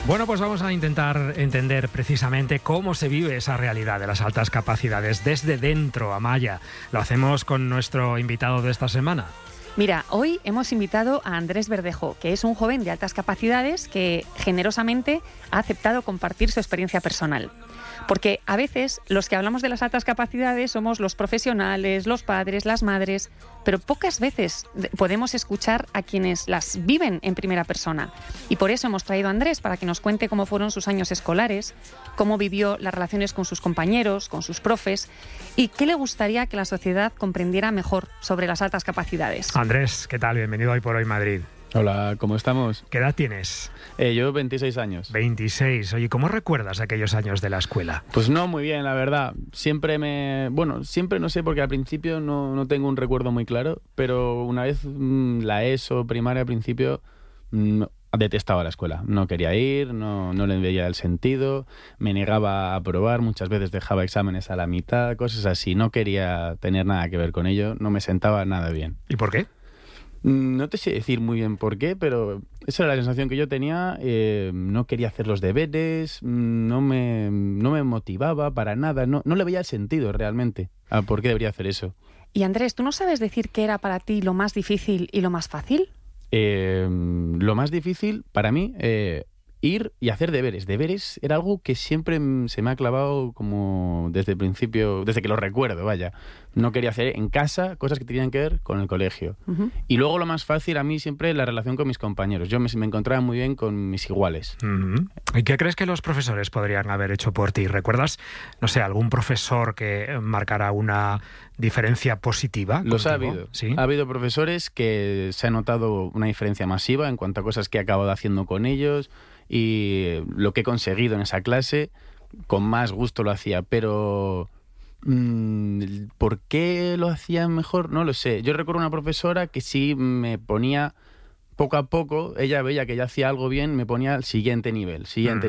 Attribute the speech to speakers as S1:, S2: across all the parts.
S1: Bueno, pues vamos a intentar entender precisamente cómo se vive esa realidad de las altas capacidades desde dentro, Amaya. Lo hacemos con nuestro invitado de esta semana.
S2: Mira, hoy hemos invitado a Andrés Verdejo, que es un joven de altas capacidades que generosamente ha aceptado compartir su experiencia personal. Porque a veces los que hablamos de las altas capacidades somos los profesionales, los padres, las madres, pero pocas veces podemos escuchar a quienes las viven en primera persona. Y por eso hemos traído a Andrés para que nos cuente cómo fueron sus años escolares, cómo vivió las relaciones con sus compañeros, con sus profes y qué le gustaría que la sociedad comprendiera mejor sobre las altas capacidades.
S1: Andrés, ¿qué tal? Bienvenido a Hoy por Hoy Madrid.
S3: Hola, ¿cómo estamos?
S1: ¿Qué edad tienes?
S3: Yo 26 años.
S1: 26. Oye, ¿cómo recuerdas aquellos años de la escuela?
S3: Pues no muy bien, la verdad. Siempre no sé, porque al principio no tengo un recuerdo muy claro, pero una vez la ESO, primaria, al principio, detestaba la escuela. No quería ir, no le veía el sentido, me negaba a aprobar, muchas veces dejaba exámenes a la mitad, cosas así. No quería tener nada que ver con ello, no me sentaba nada bien.
S1: ¿Y por qué?
S3: No te sé decir muy bien por qué, pero esa era la sensación que yo tenía. No quería hacer los deberes, no me motivaba para nada, no le veía el sentido realmente a por qué debería hacer eso.
S2: Y Andrés, ¿tú no sabes decir qué era para ti lo más difícil y lo más fácil?
S3: Lo más difícil para mí, ir y hacer deberes. Deberes era algo que siempre se me ha clavado como desde el principio, desde que lo recuerdo, vaya. No quería hacer en casa cosas que tenían que ver con el colegio.
S2: Uh-huh.
S3: Y luego lo más fácil a mí siempre la relación con mis compañeros. Yo me encontraba muy bien con mis iguales.
S1: Uh-huh. ¿Y qué crees que los profesores podrían haber hecho por ti? ¿Recuerdas, no sé, algún profesor que marcara una diferencia positiva?
S3: Los ha
S1: contigo?
S3: habido.
S1: ¿Sí?
S3: Ha habido profesores que se ha notado una diferencia masiva en cuanto a cosas que he acabado haciendo con ellos y lo que he conseguido en esa clase. Con más gusto lo hacía, pero ¿por qué lo hacía mejor? No lo sé. Yo recuerdo una profesora que sí me ponía poco a poco, ella veía que yo hacía algo bien, me ponía al siguiente nivel.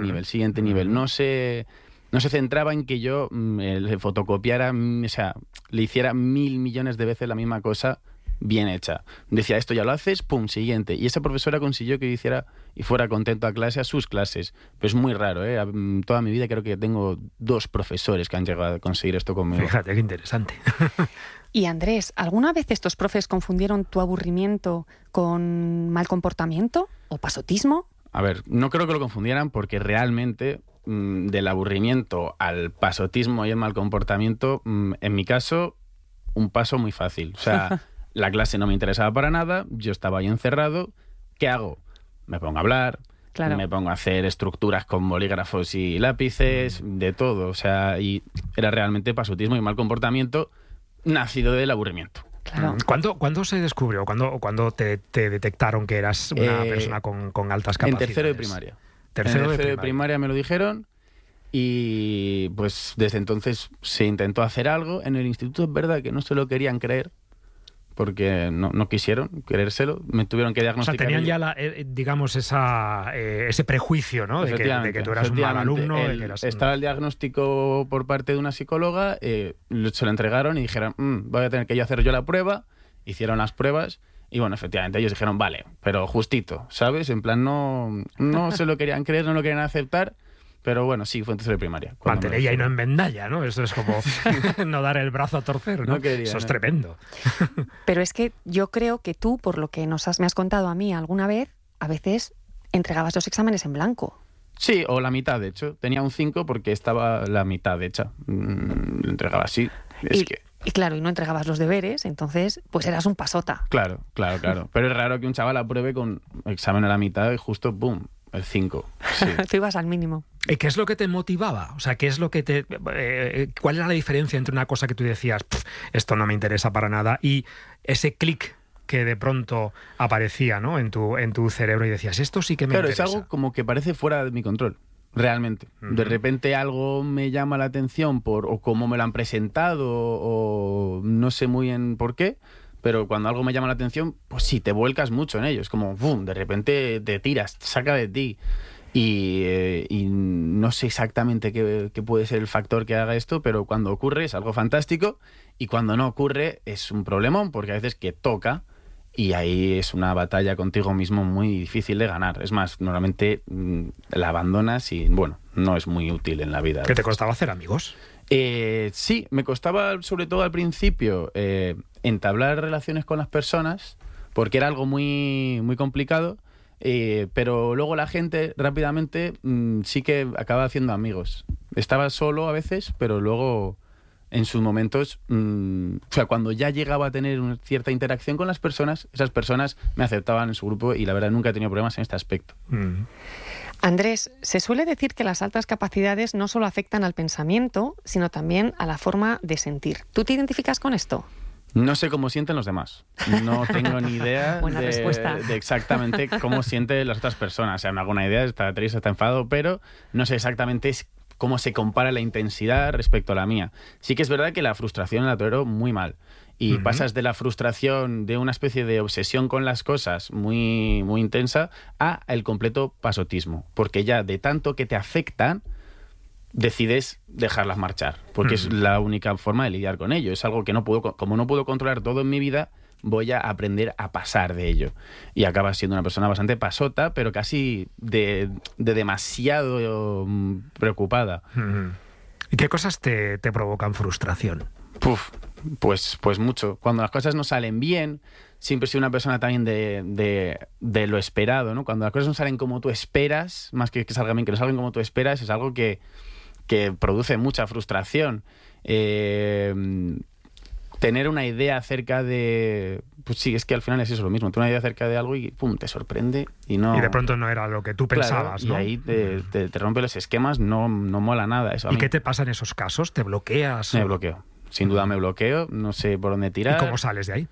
S3: No se centraba en que yo le fotocopiara, o sea, le hiciera 1.000 millones de veces la misma cosa bien hecha. Decía, esto ya lo haces, pum, siguiente. Y esa profesora consiguió que yo hiciera y fuera contento a clase, a sus clases. Pero es muy raro, ¿eh? Toda mi vida creo que tengo 2 profesores que han llegado a conseguir esto conmigo.
S1: Fíjate, qué interesante.
S2: Y Andrés, ¿alguna vez estos profes confundieron tu aburrimiento con mal comportamiento o pasotismo?
S3: A ver, no creo que lo confundieran porque realmente del aburrimiento al pasotismo y el mal comportamiento, en mi caso, un paso muy fácil. O sea, la clase no me interesaba para nada, yo estaba ahí encerrado. ¿Qué hago? Me pongo a hablar,
S2: Claro.
S3: Me pongo a hacer estructuras con bolígrafos y lápices, de todo. O sea, y era realmente pasotismo y mal comportamiento nacido del aburrimiento.
S2: Claro.
S1: ¿Cuándo se descubrió? ¿Cuándo te detectaron que eras una persona con altas capacidades?
S3: En tercero de primaria.
S1: Tercero
S3: de primaria me lo dijeron y pues desde entonces se intentó hacer algo. En el instituto es verdad que no se lo querían creer porque no quisieron creérselo. Me tuvieron que diagnosticar.
S1: O sea, tenían ya, digamos, ese prejuicio, ¿no? De que tú eras un mal alumno.
S3: Estaba el diagnóstico por parte de una psicóloga, se lo entregaron y dijeron, voy a tener que yo hacer yo la prueba. Hicieron las pruebas y bueno, efectivamente, ellos dijeron, vale, pero justito, ¿sabes? En plan, no se lo querían creer, no lo querían aceptar. Pero bueno, sí, fue en tercero de primaria.
S1: Mantenella y no en vendalla, ¿no? Eso es como no dar el brazo a torcer, ¿no? Eso es tremendo.
S2: Pero es que yo creo que tú, por lo que me has contado a mí alguna vez, a veces entregabas los exámenes en blanco.
S3: Sí, o la mitad, de hecho. Tenía un 5 porque estaba la mitad hecha. Lo entregaba así.
S2: Y claro, y no entregabas los deberes, entonces pues eras un pasota.
S3: Claro. Pero es raro que un chaval apruebe con examen a la mitad y justo, ¡pum!, el 5. Sí.
S2: Tú ibas al mínimo.
S1: ¿Y qué es lo que te motivaba? O sea, ¿qué es lo que ¿cuál era la diferencia entre una cosa que tú decías, esto no me interesa para nada, y ese clic que de pronto aparecía, ¿no?, en tu cerebro y decías, esto sí que me interesa?
S3: Claro, es algo como que parece fuera de mi control, realmente. Uh-huh. De repente algo me llama la atención o cómo me lo han presentado o no sé muy bien por qué. Pero cuando algo me llama la atención, pues sí, te vuelcas mucho en ello. Es como, ¡bum!, de repente te tiras, te saca de ti. Y no sé exactamente qué puede ser el factor que haga esto, pero cuando ocurre es algo fantástico y cuando no ocurre es un problemón, porque a veces que toca Y ahí es una batalla contigo mismo muy difícil de ganar. Es más, normalmente la abandonas y, bueno, no es muy útil en la vida.
S1: ¿Qué te costaba hacer amigos?
S3: Sí, me costaba, sobre todo al principio, entablar relaciones con las personas, porque era algo muy, muy complicado. Pero luego la gente rápidamente sí que acaba haciendo amigos. Estaba solo a veces, pero luego en sus momentos, o sea, cuando ya llegaba a tener una cierta interacción con las personas, esas personas me aceptaban en su grupo y la verdad nunca he tenido problemas en este aspecto.
S2: Andrés, se suele decir que las altas capacidades no solo afectan al pensamiento, sino también a la forma de sentir. ¿Tú te identificas con esto?
S3: No sé cómo sienten los demás. No tengo ni idea de exactamente cómo sienten las otras personas. O sea, me hago una idea, está triste, está enfadado, pero no sé exactamente cómo se compara la intensidad respecto a la mía. Sí que es verdad que la frustración la tolero muy mal. Y pasas de la frustración, de una especie de obsesión con las cosas muy, muy intensa, a el completo pasotismo. Porque ya de tanto que te afectan, decides dejarlas marchar, porque es la única forma de lidiar con ello. Es algo que como no puedo controlar todo en mi vida, voy a aprender a pasar de ello. Y acabas siendo una persona bastante pasota, pero casi de demasiado preocupada.
S1: ¿Y qué cosas te provocan frustración?
S3: Pues mucho. Cuando las cosas no salen bien, siempre soy una persona también de lo esperado, ¿no? Cuando las cosas no salen como tú esperas, más que salgan bien, que no salgan como tú esperas, es algo que produce mucha frustración. Tener una idea acerca de... Pues sí, es que al final es eso lo mismo. Tener una idea acerca de algo y ¡pum!, te sorprende y no...
S1: Y de pronto no era lo que tú pensabas,
S3: claro,
S1: ¿no?
S3: Y ahí te rompe los esquemas, no mola nada eso.
S1: ¿Y qué te pasa en esos casos? ¿Te bloqueas?
S3: Me bloqueo. Sin duda me bloqueo, no sé por dónde tirar.
S1: ¿Y cómo sales de ahí?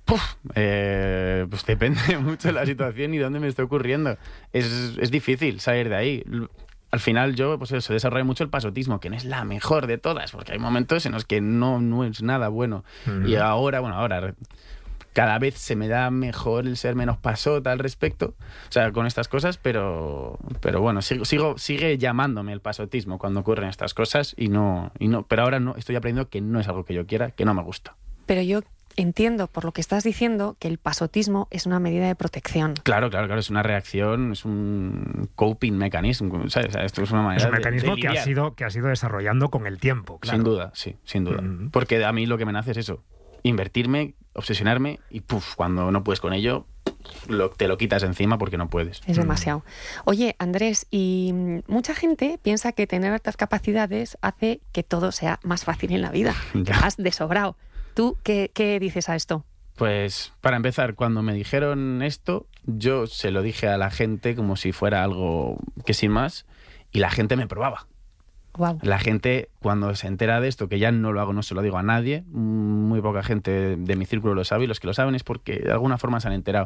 S3: Pues depende mucho de la situación y dónde me esté ocurriendo. Es difícil salir de ahí. Al final yo, pues eso, desarrollo mucho el pasotismo, que no es la mejor de todas, porque hay momentos en los que no es nada bueno. Y ahora cada vez se me da mejor el ser menos pasota al respecto, o sea, con estas cosas, pero bueno, sigue llamándome el pasotismo cuando ocurren estas cosas pero ahora no, estoy aprendiendo que no es algo que yo quiera, que no me gusta.
S2: Pero yo entiendo, por lo que estás diciendo, que el pasotismo es una medida de protección.
S3: Claro, es una reacción, es un coping mechanism, ¿sabes? O sea, esto es una manera
S1: es un mecanismo que has ido desarrollando con el tiempo, claro.
S3: Sin duda. Porque a mí lo que me nace es eso, invertirme, obsesionarme y cuando no puedes con ello, te lo quitas encima porque no puedes.
S2: Es demasiado. Oye, Andrés, y mucha gente piensa que tener altas capacidades hace que todo sea más fácil en la vida.
S3: Ya.
S2: Has de sobrado. ¿Tú qué dices a esto?
S3: Pues, para empezar, cuando me dijeron esto, yo se lo dije a la gente como si fuera algo que sin más, y la gente me probaba.
S2: Wow.
S3: La gente, cuando se entera de esto, que ya no lo hago, no se lo digo a nadie, muy poca gente de mi círculo lo sabe, y los que lo saben es porque de alguna forma se han enterado.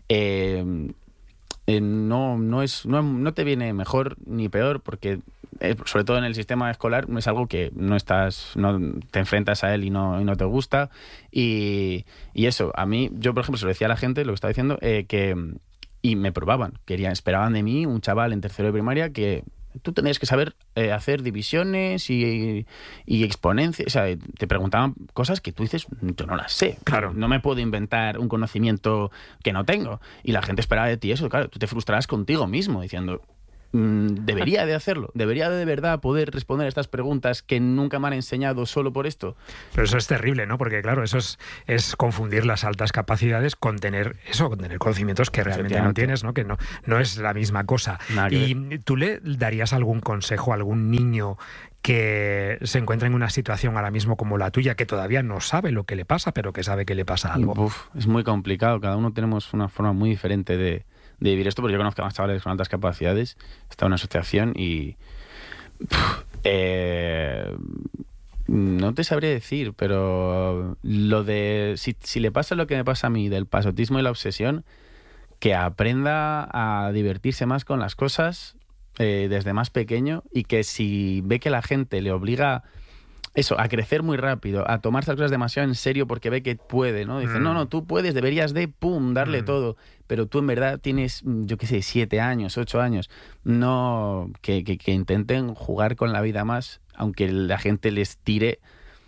S3: No te viene mejor ni peor, porque sobre todo en el sistema escolar es algo que no te enfrentas a él y no te gusta, y eso, a mí, yo por ejemplo se lo decía a la gente, lo que estaba diciendo, y me probaban, esperaban de mí un chaval en tercero de primaria que tú tendrías que saber hacer divisiones y exponencias. O sea, te preguntaban cosas que tú dices, yo no las sé.
S1: Claro.
S3: No me puedo inventar un conocimiento que no tengo. Y la gente esperaba de ti eso. Claro, tú te frustrarás contigo mismo diciendo, debería de hacerlo. Debería de verdad poder responder a estas preguntas que nunca me han enseñado solo por esto.
S1: Pero eso es terrible, ¿no? Porque claro, eso es confundir las altas capacidades con tener conocimientos que realmente no tienes, ¿no? Que no es la misma cosa. ¿Y tú le darías algún consejo a algún niño que se encuentra en una situación ahora mismo como la tuya, que todavía no sabe lo que le pasa, pero que sabe que le pasa algo?
S3: Es muy complicado. Cada uno tenemos una forma muy diferente de vivir esto, porque yo conozco a más chavales con altas capacidades, está en una asociación y no te sabría decir, pero lo de si le pasa lo que me pasa a mí del pasotismo y la obsesión, que aprenda a divertirse más con las cosas desde más pequeño, y que si ve que la gente le obliga a crecer muy rápido, a tomarse las cosas demasiado en serio porque ve que puede, ¿no? Dice, no, tú puedes, deberías darle todo, pero tú en verdad tienes, yo qué sé, 7 años, 8 años. No, que intenten jugar con la vida más, aunque la gente les tire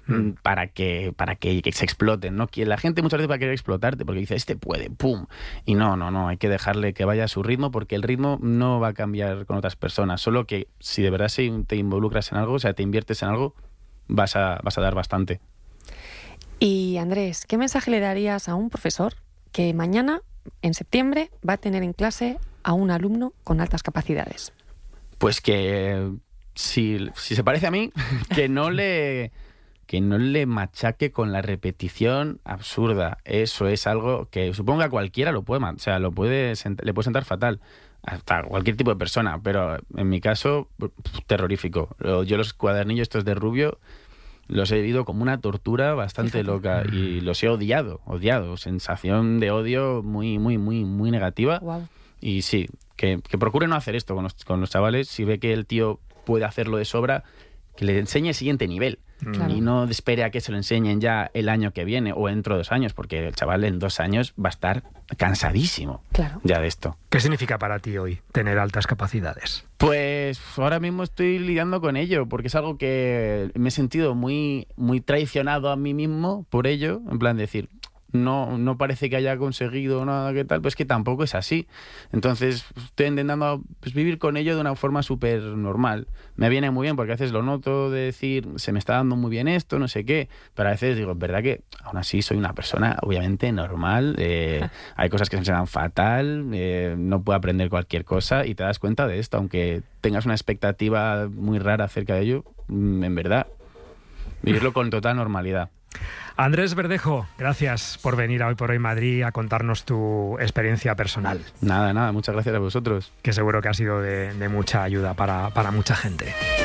S3: para que se exploten, ¿no? La gente muchas veces va a querer explotarte porque dice, este puede, ¡pum! Y no, hay que dejarle que vaya a su ritmo, porque el ritmo no va a cambiar con otras personas, solo que si de verdad te involucras en algo, o sea, te inviertes en algo, vas a dar bastante.
S2: Y Andrés, ¿qué mensaje le darías a un profesor que mañana, en septiembre, va a tener en clase a un alumno con altas capacidades?
S3: Pues que si se parece a mí, que no le machaque con la repetición absurda. Eso es algo que supongo que a cualquiera le puede sentar fatal, hasta cualquier tipo de persona, pero en mi caso, terrorífico. Yo los cuadernillos estos de Rubio los he vivido como una tortura bastante loca y los he odiado, sensación de odio muy, muy, muy, muy negativa.
S2: Wow.
S3: Y sí, que procure no hacer esto con los chavales. Si ve que el tío puede hacerlo de sobra, que le enseñe el siguiente nivel.
S2: Claro.
S3: Y no espere a que se lo enseñen ya el año que viene o dentro de 2 años, porque el chaval en 2 años va a estar cansadísimo ya de esto.
S1: ¿Qué significa para ti hoy tener altas capacidades?
S3: Pues ahora mismo estoy lidiando con ello, porque es algo que me he sentido muy, muy traicionado a mí mismo por ello, en plan de decir, no parece que haya conseguido nada que tal, pues que tampoco es así. Entonces estoy intentando vivir con ello de una forma súper normal. Me viene muy bien porque a veces lo noto de decir, se me está dando muy bien esto, no sé qué, pero a veces digo, es verdad que aún así soy una persona obviamente normal, hay cosas que se me dan fatal, no puedo aprender cualquier cosa y te das cuenta de esto, aunque tengas una expectativa muy rara acerca de ello, en verdad, vivirlo con total normalidad.
S1: Andrés Verdejo, gracias por venir a Hoy por Hoy Madrid a contarnos tu experiencia personal.
S3: Nada, muchas gracias a vosotros.
S1: Que seguro que ha sido de mucha ayuda para mucha gente.